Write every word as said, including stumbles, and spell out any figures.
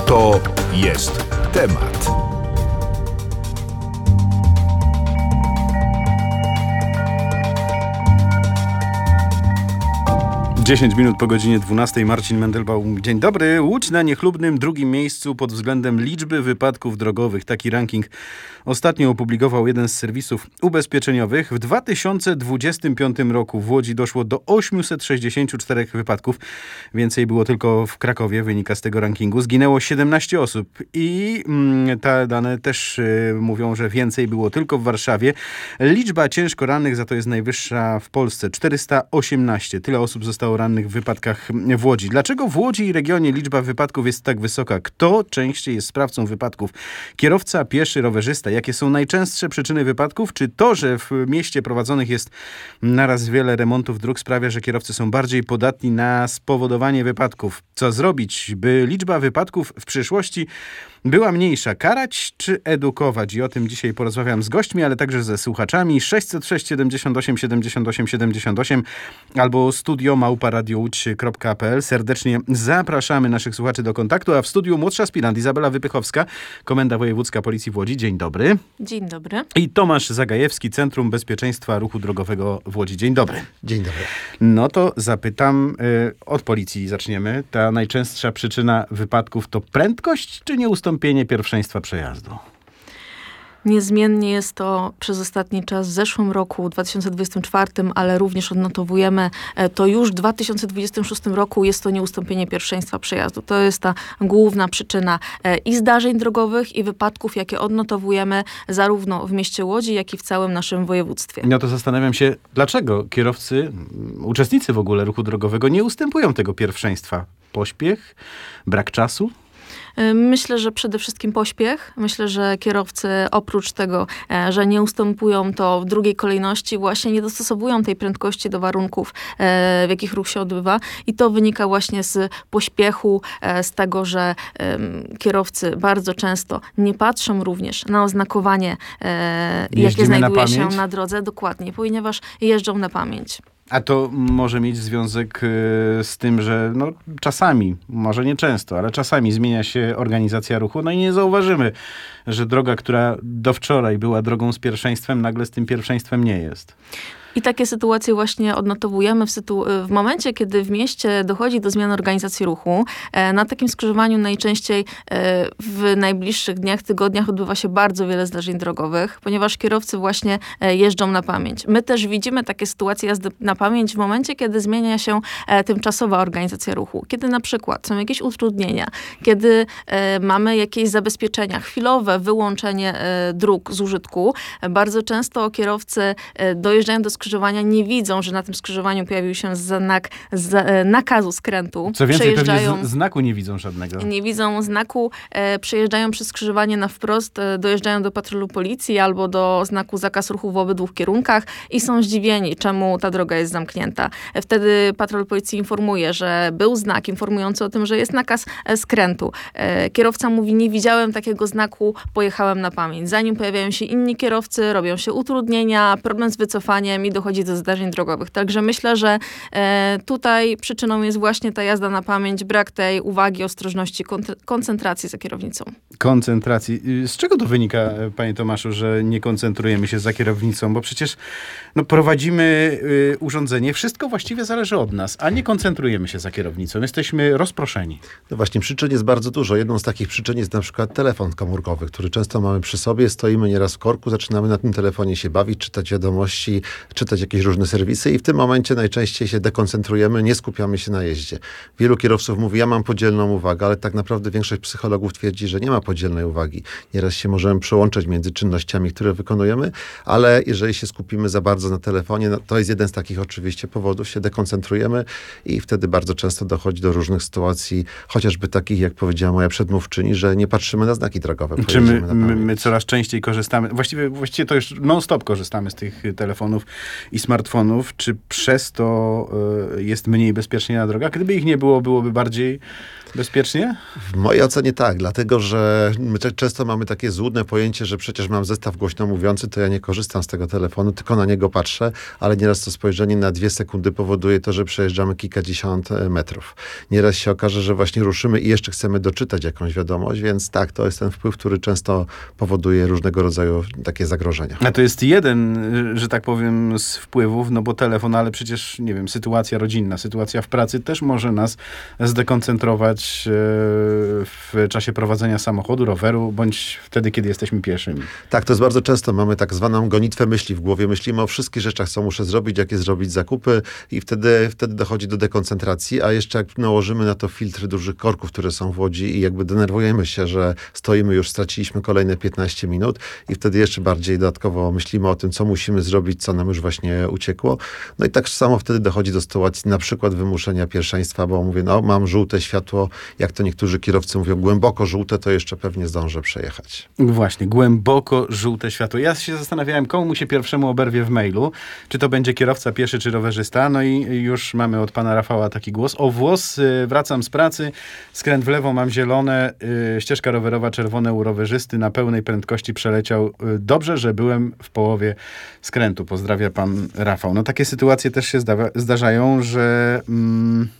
To jest temat. dziesięć minut po godzinie dwunastej. Marcin Mendelbaum. Dzień dobry. Łódź na niechlubnym drugim miejscu pod względem liczby wypadków drogowych. Taki ranking ostatnio opublikował jeden z serwisów ubezpieczeniowych. W dwa tysiące dwudziestym piątym roku w Łodzi doszło do osiemset sześćdziesiąt cztery wypadków. Więcej było tylko w Krakowie, wynika z tego rankingu. Zginęło siedemnaście osób i mm, te dane też y, mówią, że więcej było tylko w Warszawie. Liczba ciężko rannych za to jest najwyższa w Polsce. czterysta osiemnaście. Tyle osób zostało rannych w wypadkach w Łodzi. Dlaczego w Łodzi i regionie liczba wypadków jest tak wysoka? Kto częściej jest sprawcą wypadków? Kierowca, pieszy, rowerzysta? Jakie są najczęstsze przyczyny wypadków? Czy to, że w mieście prowadzonych jest naraz wiele remontów dróg sprawia, że kierowcy są bardziej podatni na spowodowanie wypadków? Co zrobić, by liczba wypadków w przyszłości była mniejsza? Karać czy edukować? I o tym dzisiaj porozmawiam z gośćmi, ale także ze słuchaczami. sześćset sześć siedemdziesiąt osiem siedemdziesiąt osiem siedemdziesiąt osiem albo studio małpa radio łódź kropka p l. Serdecznie zapraszamy naszych słuchaczy do kontaktu, a w studiu młodszy aspirant Izabela Wypychowska, Komenda Wojewódzka Policji w Łodzi. Dzień dobry. Dzień dobry. I Tomasz Zagajewski, Centrum Bezpieczeństwa Ruchu Drogowego w Łodzi. Dzień dobry. Dzień dobry. No to zapytam, y, od policji zaczniemy. Ta najczęstsza przyczyna wypadków to prędkość czy nieustąpienie pierwszeństwa przejazdu? Niezmiennie jest to przez ostatni czas w zeszłym roku, dwa tysiące dwudziestym czwartym, ale również odnotowujemy to już w dwa tysiące dwudziestym szóstym roku jest to nieustąpienie pierwszeństwa przejazdu. To jest ta główna przyczyna i zdarzeń drogowych, i wypadków, jakie odnotowujemy zarówno w mieście Łodzi, jak i w całym naszym województwie. No to zastanawiam się, dlaczego kierowcy, uczestnicy w ogóle ruchu drogowego nie ustępują tego pierwszeństwa? Pośpiech? Brak czasu? Myślę, że przede wszystkim pośpiech. Myślę, że kierowcy oprócz tego, że nie ustępują, to w drugiej kolejności właśnie nie dostosowują tej prędkości do warunków, w jakich ruch się odbywa. I to wynika właśnie z pośpiechu, z tego, że kierowcy bardzo często nie patrzą również na oznakowanie, jakie znajduje się na drodze. Dokładnie, ponieważ jeżdżą na pamięć. A to może mieć związek y, z tym, że no, czasami, może nie często, ale czasami zmienia się organizacja ruchu, no i nie zauważymy, że droga, która do wczoraj była drogą z pierwszeństwem, nagle z tym pierwszeństwem nie jest. I takie sytuacje właśnie odnotowujemy w, sytu- w momencie, kiedy w mieście dochodzi do zmiany organizacji ruchu. E, na takim skrzyżowaniu najczęściej e, w najbliższych dniach, tygodniach odbywa się bardzo wiele zdarzeń drogowych, ponieważ kierowcy właśnie e, jeżdżą na pamięć. My też widzimy takie sytuacje jazdy na pamięć w momencie, kiedy zmienia się e, tymczasowa organizacja ruchu. Kiedy na przykład są jakieś utrudnienia, kiedy e, mamy jakieś zabezpieczenia, chwilowe wyłączenie e, dróg z użytku. E, bardzo często kierowcy e, dojeżdżają do skrzyżowania, nie widzą, że na tym skrzyżowaniu pojawił się znak z, nakazu skrętu. Co więcej, pewnie z, znaku nie widzą żadnego. Nie widzą znaku, e, przejeżdżają przez skrzyżowanie na wprost, e, dojeżdżają do patrolu policji albo do znaku zakaz ruchu w obydwu kierunkach i są zdziwieni, czemu ta droga jest zamknięta. E, wtedy patrol policji informuje, że był znak informujący o tym, że jest nakaz e, skrętu. E, kierowca mówi, nie widziałem takiego znaku, pojechałem na pamięć. Zanim pojawiają się inni kierowcy, robią się utrudnienia, problem z wycofaniem i dochodzi do zdarzeń drogowych. Także myślę, że e, tutaj przyczyną jest właśnie ta jazda na pamięć, brak tej uwagi, ostrożności, kont- koncentracji za kierownicą. Koncentracji. Z czego to wynika, panie Tomaszu, że nie koncentrujemy się za kierownicą? Bo przecież no, prowadzimy y, urządzenie, wszystko właściwie zależy od nas, a nie koncentrujemy się za kierownicą. Jesteśmy rozproszeni. No właśnie, przyczyn jest bardzo dużo. Jedną z takich przyczyn jest na przykład telefon komórkowy, który często mamy przy sobie, stoimy nieraz w korku, zaczynamy na tym telefonie się bawić, czytać wiadomości, czytać jakieś różne serwisy i w tym momencie najczęściej się dekoncentrujemy, nie skupiamy się na jeździe. Wielu kierowców mówi, ja mam podzielną uwagę, ale tak naprawdę większość psychologów twierdzi, że nie ma podzielnej uwagi. Nieraz się możemy przełączać między czynnościami, które wykonujemy, ale jeżeli się skupimy za bardzo na telefonie, no to jest jeden z takich oczywiście powodów, się dekoncentrujemy i wtedy bardzo często dochodzi do różnych sytuacji, chociażby takich, jak powiedziała moja przedmówczyni, że nie patrzymy na znaki drogowe. Czy my, my, my coraz częściej korzystamy, właściwie, właściwie to już non-stop korzystamy z tych telefonów i smartfonów. Czy przez to y, jest mniej bezpiecznie na drogach? Gdyby ich nie było, byłoby bardziej bezpiecznie? W mojej ocenie tak, dlatego że my często mamy takie złudne pojęcie, że przecież mam zestaw głośno mówiący, to ja nie korzystam z tego telefonu, tylko na niego patrzę, ale nieraz to spojrzenie na dwie sekundy powoduje to, że przejeżdżamy kilkadziesiąt metrów. Nieraz się okaże, że właśnie ruszymy i jeszcze chcemy doczytać jakąś wiadomość, więc tak, to jest ten wpływ, który często powoduje różnego rodzaju takie zagrożenia. A to jest jeden, że tak powiem, z wpływów, no bo telefon, ale przecież, nie wiem, sytuacja rodzinna, sytuacja w pracy też może nas zdekoncentrować w czasie prowadzenia samochodu, roweru, bądź wtedy, kiedy jesteśmy pieszymi. Tak, to jest bardzo często. Mamy tak zwaną gonitwę myśli w głowie. Myślimy o wszystkich rzeczach, co muszę zrobić, jakie zrobić zakupy i wtedy, wtedy dochodzi do dekoncentracji, a jeszcze jak nałożymy na to filtry dużych korków, które są w Łodzi i jakby denerwujemy się, że stoimy już, straciliśmy kolejne piętnaście minut i wtedy jeszcze bardziej dodatkowo myślimy o tym, co musimy zrobić, co nam już właśnie uciekło. No i tak samo wtedy dochodzi do sytuacji na przykład wymuszenia pierwszeństwa, bo mówię, no mam żółte światło, jak to niektórzy kierowcy mówią, głęboko żółte, to jeszcze pewnie zdążę przejechać. Właśnie, głęboko żółte światło. Ja się zastanawiałem, komu mu się pierwszemu oberwie w mailu, czy to będzie kierowca pieszy, czy rowerzysta. No i już mamy od pana Rafała taki głos. O włos, wracam z pracy, skręt w lewo, mam zielone, ścieżka rowerowa czerwone u rowerzysty, na pełnej prędkości przeleciał. Dobrze, że byłem w połowie skrętu. Pozdrawia pan Rafał. No takie sytuacje też się zda- zdarzają, że... Mm,